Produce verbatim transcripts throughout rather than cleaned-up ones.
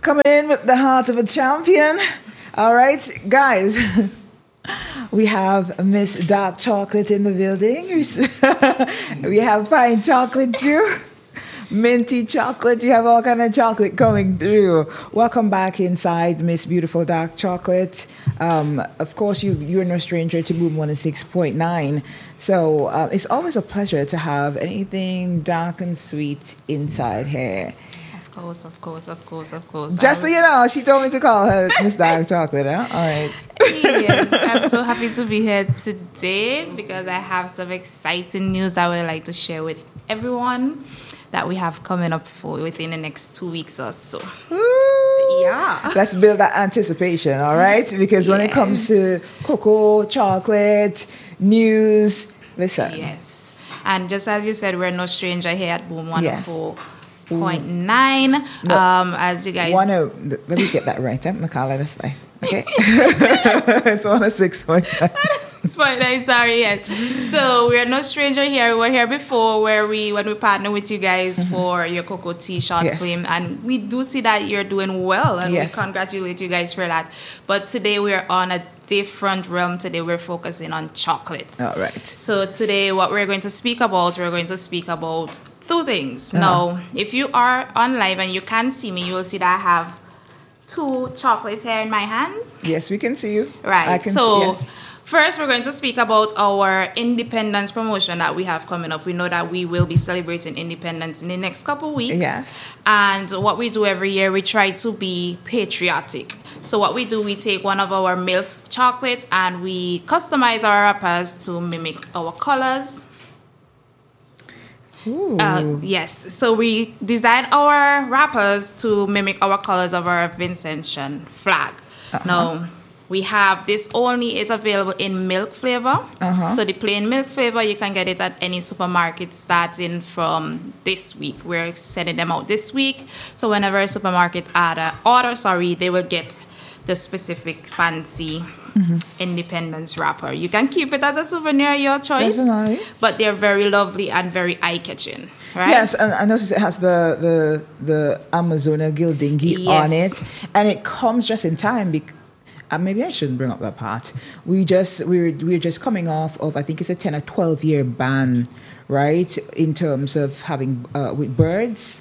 Coming in with the heart of a champion. All right, guys. We have Miss Dark Chocolate in the building. We have fine chocolate too. Minty chocolate. You have all kind of chocolate coming through. Welcome back inside Miss Beautiful Dark Chocolate. Um, of course, you, you're no stranger to Boom one oh six point nine. So uh, it's always a pleasure to have anything dark and sweet inside here. Of course, of course, of course, of course. Just so you know, she told me to call her Miss Dark Chocolate, huh? All right. Yes, I'm so happy to be here today because I have some exciting news I would like to share with everyone that we have coming up for within the next two weeks or so. Ooh. Yeah. Let's build that anticipation, all right? Because when yes. it comes to cocoa, chocolate, news, listen. Yes. And just as you said, we're no stranger here at Boom one oh four. Yes. Point nine. No, um, as you guys one oh, let me get that right. I'm Makala this way. Okay. It's one oh six point nine. six point nine, sorry, yes. So we're no stranger here. We were here before where we when we partner with you guys mm-hmm. for your Cocoa Tea short yes. film, and we do see that you're doing well, and yes. we congratulate you guys for that. But today we're on a different realm. Today we're focusing on chocolates. All right. So today what we're going to speak about, we're going to speak about two things. Uh-huh. Now, if you are on live and you can see me, you will see that I have two chocolates here in my hands. Yes, we can see you. Right. I can so, see, yes. First, we're going to speak about our independence promotion that we have coming up. We know that we will be celebrating independence in the next couple of weeks. Yes. And what we do every year, we try to be patriotic. So what we do, we take one of our milk chocolates and we customize our wrappers to mimic our colors. Uh, yes, so we design our wrappers to mimic our colors of our Vincentian flag. Uh-huh. Now, we have this only is available in milk flavor. Uh-huh. So the plain milk flavor, you can get it at any supermarket starting from this week. We're sending them out this week. So whenever a supermarket order, order sorry, they will get the specific fancy mm-hmm. independence wrapper. You can keep it as a souvenir, your choice. Definitely. But they're very lovely and very eye-catching, right? Yes, and I noticed it has the the the Amazonia Gildingi yes. on it, and it comes just in time. Bec- uh, maybe I shouldn't bring up that part. We just we're we're just coming off of I think it's a ten or twelve year ban, right? In terms of having uh, with birds.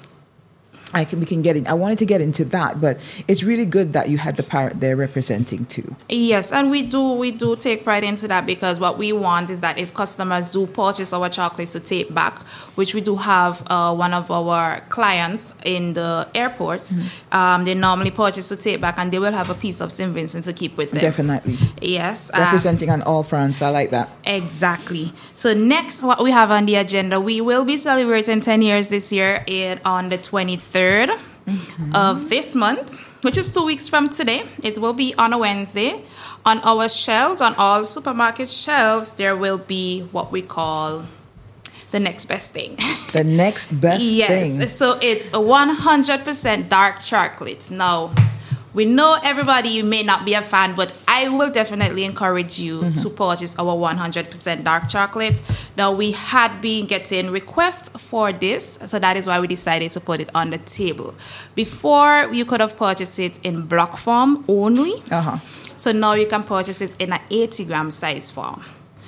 I can, we can get in. I wanted to get into that, but it's really good that you had the parrot there representing too. Yes, and we do we do take pride into that because what we want is that if customers do purchase our chocolates to take back, which we do have uh, one of our clients in the airports, mm-hmm. um, they normally purchase to take back, and they will have a piece of Saint Vincent to keep with them. Definitely. Yes. Representing uh, on all fronts. I like that. Exactly. So next, what we have on the agenda, we will be celebrating ten years this year in, on the twenty-third mm-hmm. of this month, which is two weeks from today. It will be on a Wednesday. On our shelves, on all supermarket shelves, there will be what we call the next best thing. The next best yes. thing. Yes. So it's a one hundred percent dark chocolate. Now, we know everybody, you may not be a fan, but I will definitely encourage you mm-hmm. to purchase our one hundred percent dark chocolate. Now, we had been getting requests for this, so that is why we decided to put it on the table. Before, you could have purchased it in block form only. Uh-huh. So now you can purchase it in an eighty gram size form.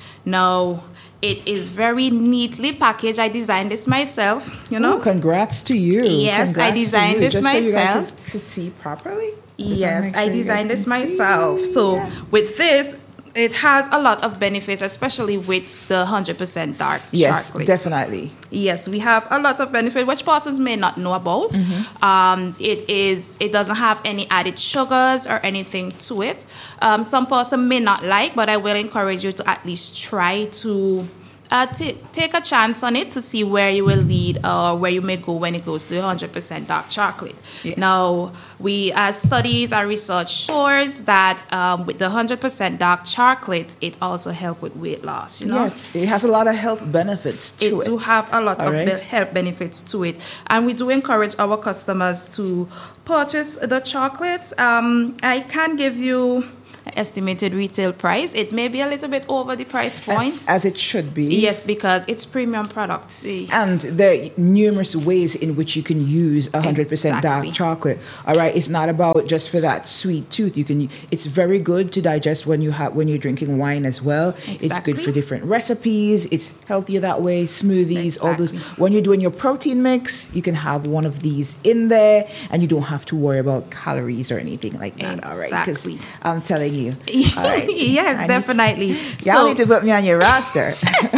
Now, it is very neatly packaged. I designed this myself, you know. Ooh, congrats to you. Yes, congrats I designed this Just myself. So you guys to see properly? Yes, I sure designed this myself. See. So yeah. with this, it has a lot of benefits, especially with the one hundred percent dark yes, chocolate. Yes, definitely. Yes, we have a lot of benefits, which persons may not know about. Mm-hmm. Um, it is. It doesn't have any added sugars or anything to it. Um, some person may not like, but I will encourage you to at least try to Uh, t- take a chance on it to see where you will lead or where you may go when it goes to one hundred percent dark chocolate. Yes. Now, we as studies and research shows that um, with the one hundred percent dark chocolate, it also helps with weight loss. You know? Yes, it has a lot of health benefits to it. It do have a lot All of right. be- health benefits to it. And we do encourage our customers to purchase the chocolates. Um, I can give you estimated retail price. It may be a little bit over the price point. As it should be. Yes, because it's premium products. And there are numerous ways in which you can use one hundred percent Exactly. dark chocolate. All right, it's not about just for that sweet tooth. You can. It's very good to digest when you have when you're drinking wine as well. It's Exactly. good for different recipes. It's healthier that way. Smoothies, all those. Exactly. When you're doing your protein mix, you can have one of these in there, and you don't have to worry about calories or anything like that. All right, 'cause Exactly. I'm telling you. All right. Yes, I need- definitely. Y'all So- need to put me on your roster.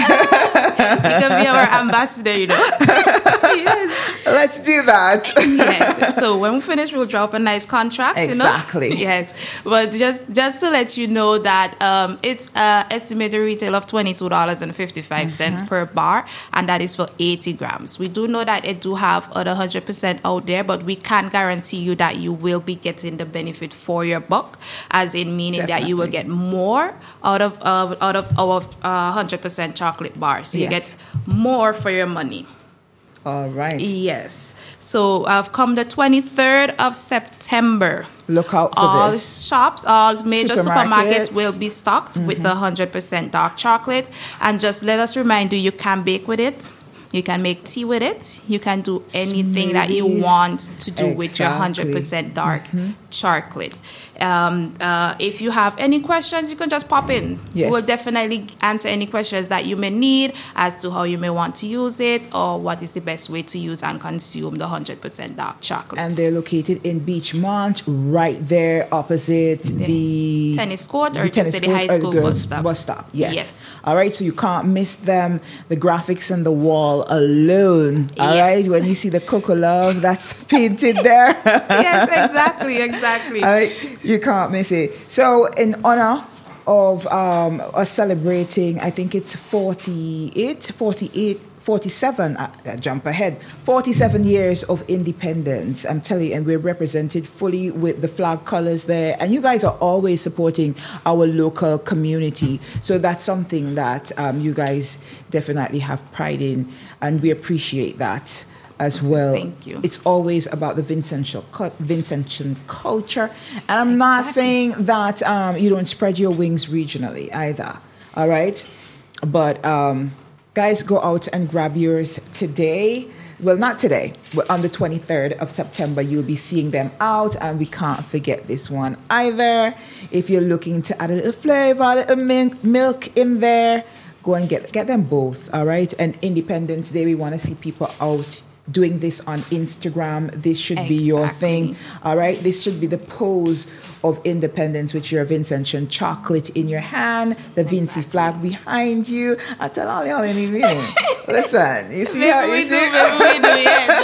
You can be our ambassador, you know. Yes. Let's do that. Yes. So when we finish, we'll drop a nice contract. Exactly. You know? Yes. But just just to let you know that um, it's uh, estimated retail of twenty-two dollars and fifty-five cents per bar, and that is for eighty grams. We do know that it do have other one hundred percent out there, but we can guarantee you that you will be getting the benefit for your buck, as in meaning that you will Definitely. get more out of uh, out of our uh, one hundred percent chocolate bar. So you Yes. get more for your money. All right. Yes. So I've come the twenty-third of September. Look out for All this. shops, all major Supermarkets. supermarkets will be stocked with the one hundred percent dark chocolate. And just let us remind you, you can bake with it. You can make tea with it. You can do anything that you Smoothies. want to do with your Exactly. one hundred percent dark chocolate. Um, uh, if you have any questions, you can just pop in. Yes. We'll definitely answer any questions that you may need as to how you may want to use it or what is the best way to use and consume the one hundred percent dark chocolate. And they're located in Beachmont, right there opposite the tennis court, or the you can say the high court or school girls' bus stop. Bus stop. Yes. Yes. All right. So you can't miss them. The graphics on the wall alone. All Yes. right. When you see the Coco Love that's painted there. Yes, exactly, exactly. All right, you can't miss it. So, in honor of um, us celebrating, I think it's forty-eight, forty-eight, forty-seven, uh, uh, jump ahead, forty-seven years of independence. I'm telling you, and we're represented fully with the flag colors there. And you guys are always supporting our local community. So, that's something that um, you guys definitely have pride in, and we appreciate that as well. Thank you. It's always about the Vincentian, cu- Vincentian culture. And I'm not saying that um, you don't spread your wings regionally either. All right? But um, guys, go out and grab yours today. Well, not today, but on the twenty-third of September, you'll be seeing them out. And we can't forget this one either. If you're looking to add a little flavor, a little milk, milk in there, go and get, get them both. All right? And Independence Day, we want to see people out doing this on Instagram. This should be your Exactly. thing. All right. This should be the pose of independence with your Vincentian chocolate in your hand, the Vinci flag behind you. I tell all y'all in the meeting. Listen, you see Maybe how we you do, see? maybe we do,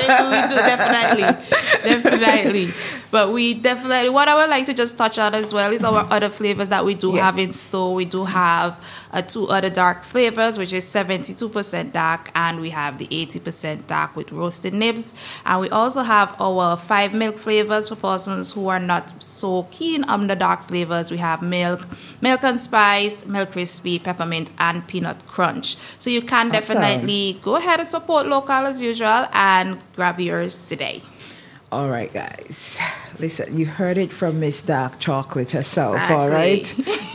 yes, maybe we do, definitely, definitely. But we definitely, what I would like to just touch on as well is our other flavors that we do Yes. have in store. We do have uh, two other dark flavors, which is seventy-two percent dark, and we have the eighty percent dark with roasted nibs. And we also have our five milk flavors for persons who are not so keen on the dark flavors. We have milk, milk and spice, milk crispy, peppermint, and peanut crunch. So you can Awesome. definitely go ahead and support local as usual and grab yours today. All right, guys. Listen, you heard it from Miss Dark Chocolate herself, Exactly. all right?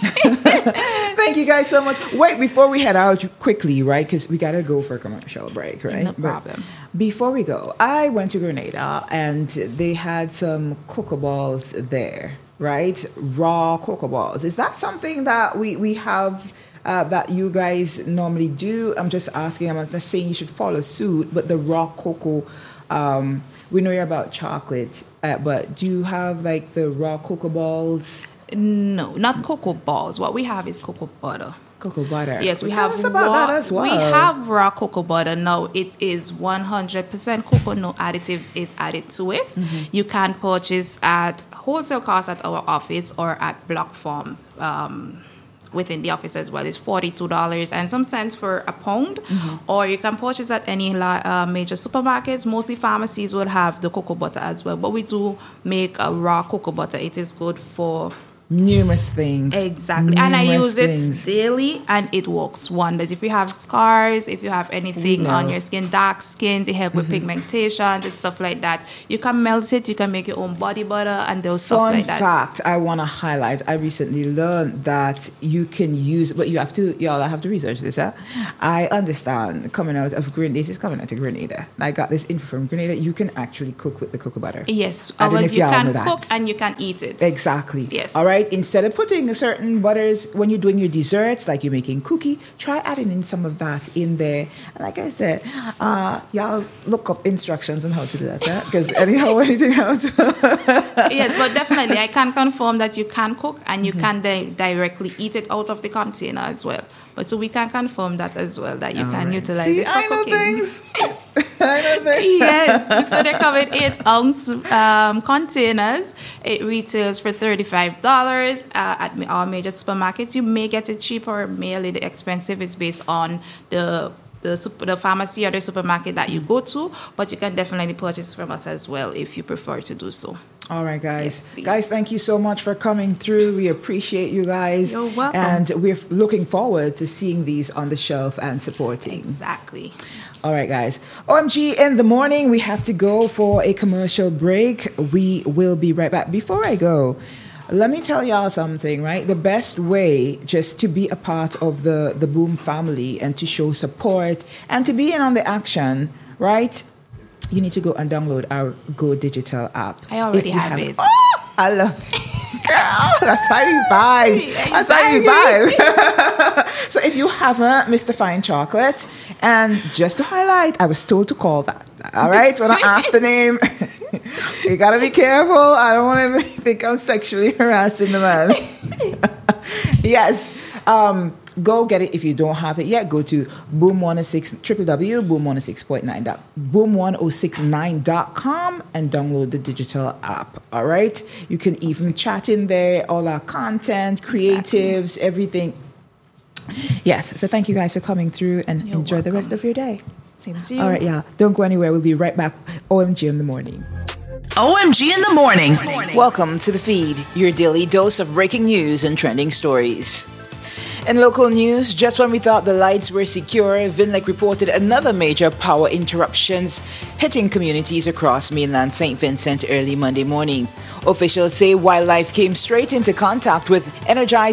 Thank you guys so much. Wait, before we head out quickly, right? Because we got to go for a commercial break, right? No But problem. before we go, I went to Grenada and they had some cocoa balls there, right? Raw cocoa balls. Is that something that we, we have uh, that you guys normally do? I'm just asking. I'm not saying you should follow suit, but the raw cocoa, um, we know you're about chocolate, uh, but do you have like the raw cocoa balls? No, not cocoa balls. What we have is cocoa butter. Cocoa butter. Yes, we Tell have us about raw, that as well. We have raw cocoa butter. Now it is one hundred percent cocoa, no additives is added to it. Mm-hmm. You can purchase at wholesale cost at our office or at block form um, within the office as well. It's forty-two dollars and some cents for a pound. Mm-hmm. Or you can purchase at any uh, major supermarkets. Mostly pharmacies will have the cocoa butter as well. But we do make a raw cocoa butter. It is good for numerous things. Exactly. Numerous and I use things. it daily and it works wonders. If you have scars, if you have anything No. on your skin, dark skin, to help with Mm-hmm. pigmentation and stuff like that, you can melt it, you can make your own body butter and those stuff Fun like that. fact I want to highlight, I recently learned that you can use, but you have to, y'all, I have to research this, huh? I understand, coming out of Grenada, this is coming out of Grenada. I got this info from Grenada, you can actually cook with the cocoa butter. Yes, I don't know ours if you y'all can know that. cook and you can eat it. Exactly. Yes. All right. Instead of putting certain butters when you're doing your desserts, like you're making cookie, try adding in some of that in there. And like I said, uh, y'all look up instructions on how to do that. Because anyhow, anything else. Yes, but definitely I can confirm that you can cook and you Mm-hmm. can di- directly eat it out of the container as well. But so we can confirm that as well, that you All can right. utilize See, it for I know cooking. things. I know things. Yes, so they come in eight ounce um, containers. It retails for thirty-five dollars uh, at ma- our major supermarkets. You may get it cheaper or may a little expensive. It's based on the the, super, the pharmacy or the supermarket that you go to, but you can definitely purchase from us as well if you prefer to do so. All right, guys. Yes, please. Guys, thank you so much for coming through. We appreciate you guys. You're welcome. And we're looking forward to seeing these on the shelf and supporting. Exactly. All right, guys. O M G in the morning. We have to go for a commercial break. We will be right back. Before I go, let me tell y'all something, right? The best way just to be a part of the, the Boom family and to show support and to be in on the action, right? You need to go and download our Go Digital app. I already If you have haven't- it. Oh, I love it. Girl, that's how you vibe. That's how you vibe. So if you haven't, Mister Fine Chocolate, and just to highlight, I was told to call that. All right, when I asked the name, you gotta be careful. I don't want to think I'm sexually harassing the man. Yes. Um, go get it if you don't have it yet. Go to boom one oh six w w w dot boom one oh six point nine dot boom one oh six nine dot com and download the digital app. All right, you can even chat in there, all our content, creatives, exactly. Everything. Yes, so thank you guys for coming through and You're enjoy welcome. the rest of your day. Same to you. All right, yeah, don't go anywhere. We'll be right back. O M G in the morning. O M G in the morning. Welcome to the feed, your daily dose of breaking news and trending stories. In local news, just when we thought the lights were secure, Vinlec reported another major power interruptions hitting communities across mainland Saint Vincent early Monday morning. Officials say wildlife came straight into contact with energized